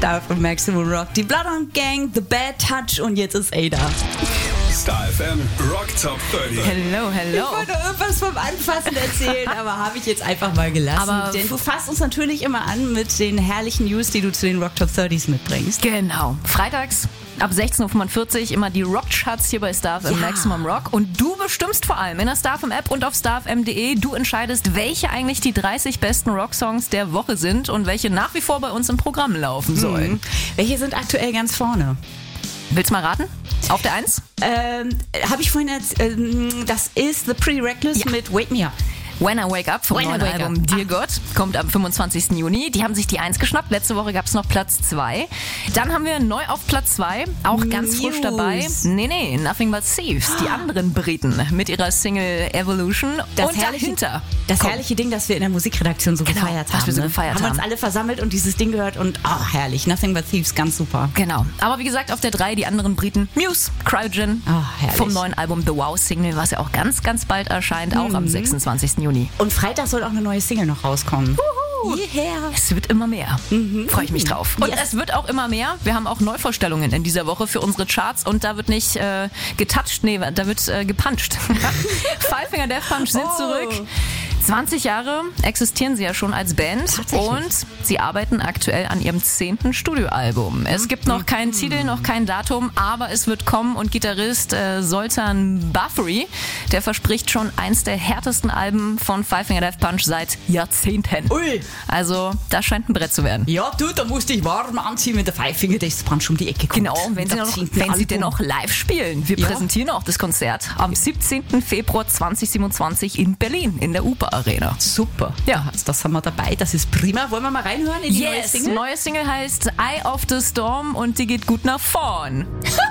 Star FM Maximum Rock. Die Bloodhound Gang, The Bad Touch und jetzt ist Ada. Star FM Rock Top 30. Hello. Ich wollte irgendwas vom Anfassen erzählen, aber habe ich jetzt einfach mal gelassen. Aber denn du fasst uns natürlich immer an mit den herrlichen News, die du zu den Rock Top 30s mitbringst. Genau. Freitags ab 16.45 Uhr immer die Rockcharts hier bei Star FM Maximum Rock. Und du bestimmst vor allem in der Star FM App und auf starfm.de, du entscheidest, welche eigentlich die 30 besten Rocksongs der Woche sind und welche nach wie vor bei uns im Programm laufen sollen. Welche sind aktuell ganz vorne? Willst du mal raten? Auf der 1? Habe ich vorhin das ist The Pretty Reckless mit Wake Me Up. When I Wake Up vom neuen Album Dear God kommt am 25. Juni. Die haben sich die 1 geschnappt. Letzte Woche gab es noch Platz 2. Dann haben wir neu auf Platz 2, auch ganz frisch dabei. Nee, Nothing But Thieves, die anderen Briten mit ihrer Single Evolution. Das herrliche Ding, das wir in der Musikredaktion so gefeiert haben. Haben wir uns alle versammelt und dieses Ding gehört und herrlich. Nothing But Thieves, ganz super. Genau. Aber wie gesagt, auf der 3 die anderen Briten. Muse, Cryogen vom neuen Album The Wow Single, was ja auch ganz, ganz bald erscheint, auch am 26. Juni. Und Freitag soll auch eine neue Single noch rauskommen. Yeah. Es wird immer mehr. Freue ich mich drauf. Und es wird auch immer mehr. Wir haben auch Neuvorstellungen in dieser Woche für unsere Charts und da wird nicht getoucht, da wird gepuncht. Five Finger Death Punch sind zurück. 20 Jahre existieren sie ja schon als Band und sie arbeiten aktuell an ihrem 10. Studioalbum. Es gibt noch keinen Titel, noch kein Datum, aber es wird kommen und Gitarrist Zoltan Bathory, der verspricht schon eins der härtesten Alben von Five Finger Death Punch seit Jahrzehnten. Ui. Also das scheint ein Brett zu werden. Ja, du, da musst dich warm anziehen, wenn der Five Finger Death Punch um die Ecke kommt. Genau, wenn sie denn noch live spielen. Wir präsentieren auch das Konzert am 17. Februar 2027 in Berlin in der UPA Arena. Super. Ja, das haben wir dabei. Das ist prima. Wollen wir mal reinhören in die neue Single? Neue Single heißt Eye of the Storm und die geht gut nach vorn.